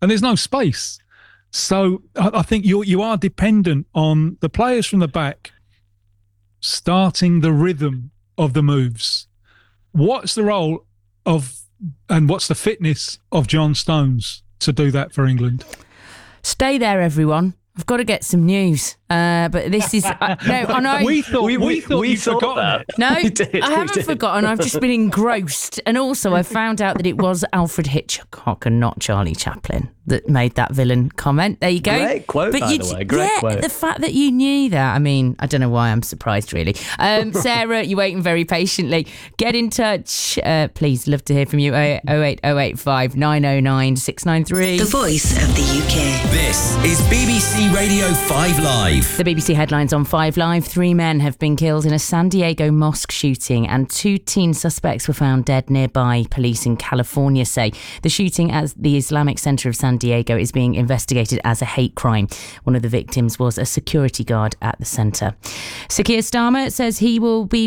and there's no space. So I think you are dependent on the players from the back starting the rhythm of the moves. What's the role of and what's the fitness of John Stones to do that for England? Stay there, everyone. I've got to get some news. But this is... no, I know. We thought you'd forgotten it. No, We did. I haven't forgotten. I've just been engrossed. And also, I found out that it was Alfred Hitchcock and not Charlie Chaplin that made that villain comment. There you go. Great quote, by the way. Great quote. The fact that you knew that, I mean, I don't know why I'm surprised, really. Sarah, you're waiting very patiently. Get in touch. Please, love to hear from you. 08085 909 693. The voice of the UK. This is BBC Radio 5 Live. The BBC headlines on 5 Live. 3 men have been killed in a San Diego mosque shooting and 2 teen suspects were found dead nearby, police in California say. The shooting at the Islamic Center of San Diego is being investigated as a hate crime. One of the victims was a security guard at the centre. Sir Keir Starmer says he will be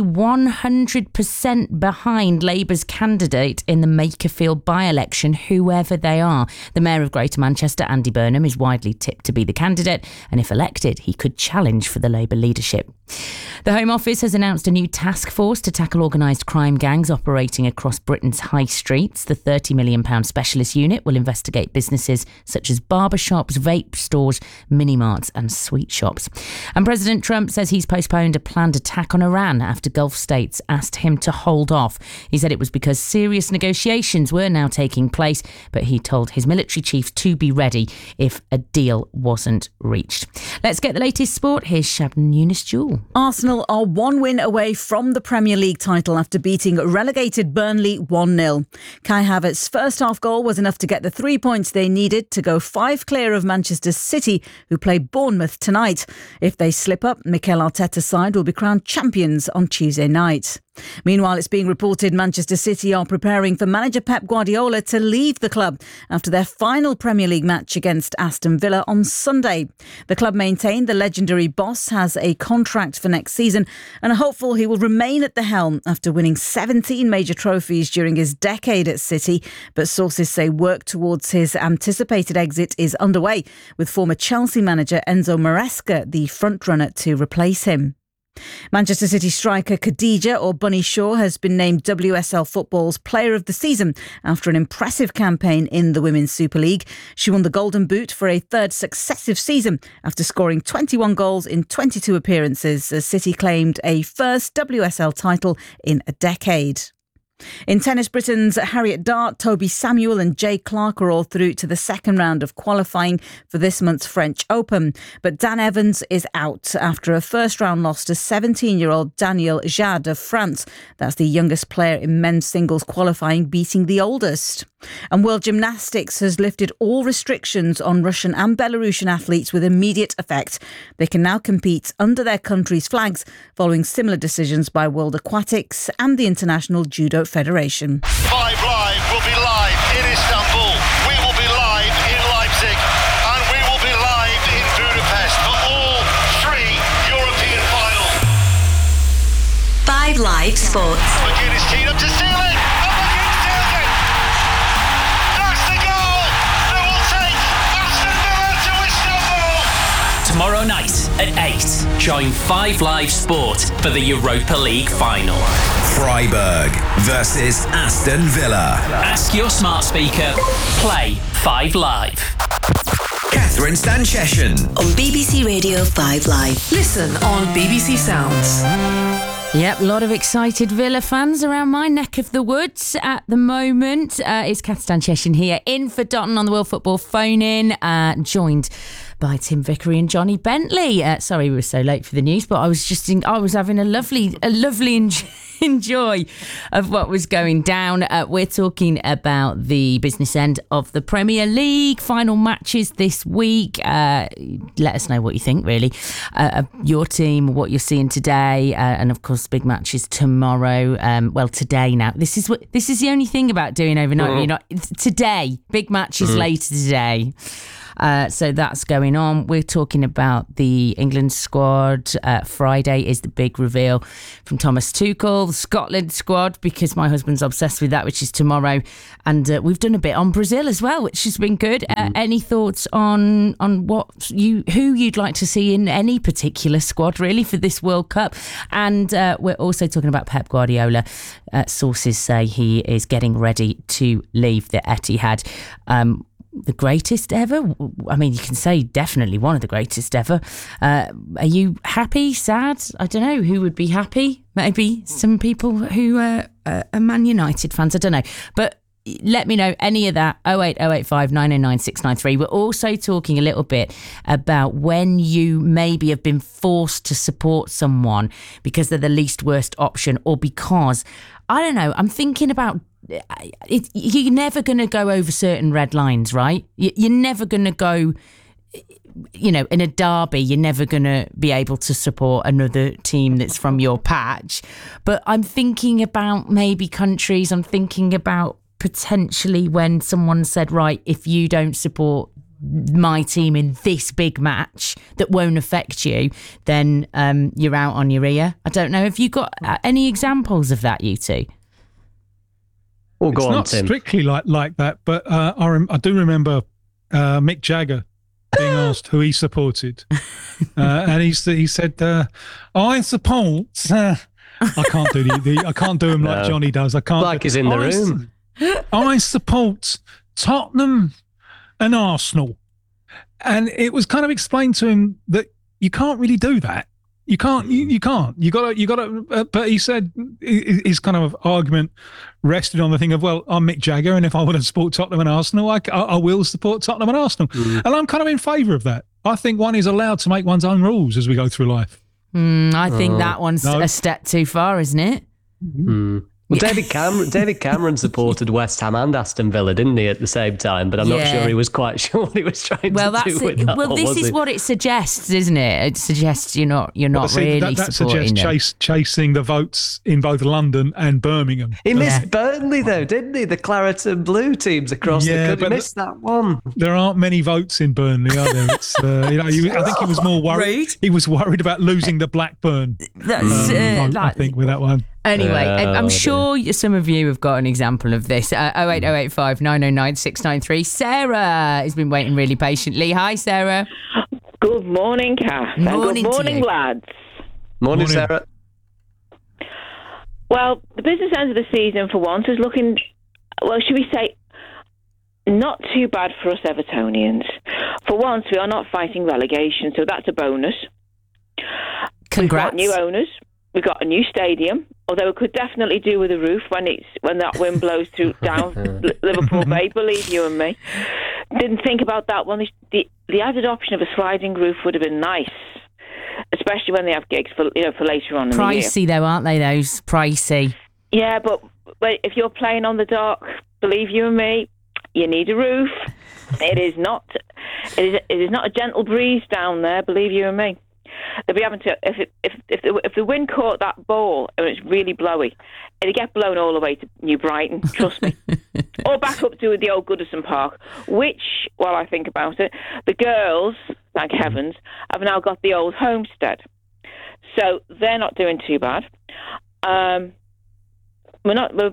100% behind Labour's candidate in the Makerfield by-election, whoever they are. The Mayor of Greater Manchester, Andy Burnham, is widely tipped to be the candidate, and if elected, he could challenge for the Labour leadership. The Home Office has announced a new task force to tackle organised crime gangs operating across Britain's high streets. The £30 million specialist unit will investigate businesses such as barbershops, vape stores, mini-marts and sweet shops. And President Trump says he's postponed a planned attack on Iran after Gulf states asked him to hold off. He said it was because serious negotiations were now taking place, but he told his military chiefs to be ready if a deal wasn't reached. Let's get the latest sport. Here's Shabnam Younis-Jewell. Arsenal are 1 win away from the Premier League title after beating relegated Burnley 1-0. Kai Havertz's first half goal was enough to get the 3 points they needed to go 5 clear of Manchester City, who play Bournemouth tonight. If they slip up, Mikel Arteta's side will be crowned champions on Tuesday night. Meanwhile, it's being reported Manchester City are preparing for manager Pep Guardiola to leave the club after their final Premier League match against Aston Villa on Sunday. The club maintained the legendary boss has a contract for next season and are hopeful he will remain at the helm after winning 17 major trophies during his decade at City. But sources say work towards his anticipated exit is underway, with former Chelsea manager Enzo Maresca the frontrunner to replace him. Manchester City striker Khadija or Bunny Shaw has been named WSL Football's Player of the Season after an impressive campaign in the Women's Super League. She won the Golden Boot for a 3rd successive season after scoring 21 goals in 22 appearances, as City claimed a first WSL title in a decade. In tennis, Britain's Harriet Dart, Toby Samuel and Jay Clark are all through to the second round of qualifying for this month's French Open. But Dan Evans is out after a first-round loss to 17-year-old Daniel Jade of France. That's the youngest player in men's singles qualifying, beating the oldest. And World Gymnastics has lifted all restrictions on Russian and Belarusian athletes with immediate effect. They can now compete under their country's flags, following similar decisions by World Aquatics and the International Judo Federation. 5 Live will be live in Istanbul. We will be live in Leipzig. And we will be live in Budapest for all 3 European finals. 5 Live Sports. McGinn is teed up to steal it. And McGinn steals it. That's the goal that will take Aston Villa to Istanbul. Tomorrow night at 8, join 5 Live Sport for the Europa League final. Freiburg versus Aston Villa. Ask your smart speaker, play 5 Live. Catherine Stancheshian On BBC Radio 5 Live. Listen on BBC Sounds. Yep, a lot of excited Villa fans around my neck of the woods at the moment. It's Kath Stancheshian here, in for Dotton on the World Football phone-in, joined by Tim Vickery and Johnny Bentley. Sorry we were so late for the news, but I was having a lovely enjoy of what was going down. We're talking about the business end of the Premier League, final matches this week. Let us know what you think, really. Your team, what you're seeing today, and of course big matches tomorrow. Well, today now. This is the only thing about doing overnight. Today, big matches later today. So that's going on. We're talking about the England squad. Friday is the big reveal from Thomas Tuchel, the Scotland squad, because my husband's obsessed with that, which is tomorrow. And we've done a bit on Brazil as well, which has been good. Any thoughts on who you'd like to see in any particular squad, really, for this World Cup? And we're also talking about Pep Guardiola. Sources say he is getting ready to leave the Etihad. The greatest ever? I mean, you can say definitely one of the greatest ever. Are you happy, sad? I don't know. Who would be happy? Maybe some people who are Man United fans. I don't know. But let me know any of that. 08085 909 693. We're also talking a little bit about when you maybe have been forced to support someone because they're the least worst option, or because, I don't know, I'm thinking about you're never going to go over certain red lines, right? You're never going to go, in a derby, you're never going to be able to support another team that's from your patch. But I'm thinking about maybe countries. I'm thinking about potentially when someone said, right, if you don't support my team in this big match that won't affect you, then you're out on your ear. I don't know. Have you got any examples of that, you two? Well, go it's on, not Tim. strictly like that, but I do remember Mick Jagger being asked who he supported, and he said, "I support." I can't do I can't do him like Johnny does. I can't. Like he's in the room. I support Tottenham and Arsenal, and it was kind of explained to him that you can't really do that. You can't. You can't. You got to. But he said his kind of argument rested on the thing of, well, I'm Mick Jagger, and if I want to support Tottenham and Arsenal, I will support Tottenham and Arsenal. And I'm kind of in favour of that. I think one is allowed to make one's own rules as we go through life. I think that one's a step too far, isn't it? Well, David Cameron supported West Ham and Aston Villa, didn't he, at the same time? But I'm not sure he was quite sure what he was trying to do with that. Well, this is what it suggests, isn't it? It suggests you're not really that supporting suggests chasing the votes in both London and Birmingham. He missed Burnley, though, didn't he? The Claret and Blue teams across the country. He missed that one. There aren't many votes in Burnley, are there? It's, I think he was more worried. Rude. He was worried about losing the Blackburn. I think with that one. Anyway, I'm sure some of you have got an example of this. 08085 909 693. Sarah has been waiting really patiently. Hi, Sarah. Good morning, Kath. Morning, good morning, lads. Morning, Sarah. Well, the business end of the season for once is looking, well, should we say, not too bad for us Evertonians. For once, we are not fighting relegation, so that's a bonus. Congrats. We've got new owners. We've got a new stadium, although it could definitely do with a roof when that wind blows through down Liverpool Bay, believe you and me. Didn't think about that one. The added option of a sliding roof would have been nice, especially when they have gigs for later on in the year. Pricey though, aren't they, those? Pricey. Yeah, but if you're playing on the dock, believe you and me, you need a roof. It is not a gentle breeze down there, believe you and me. They'll be having to, if the wind caught that ball and it's really blowy, it'd get blown all the way to New Brighton, trust me. Or back up to the old Goodison Park, which, while I think about it, the girls, thank heavens, have now got the old homestead. So they're not doing too bad. We're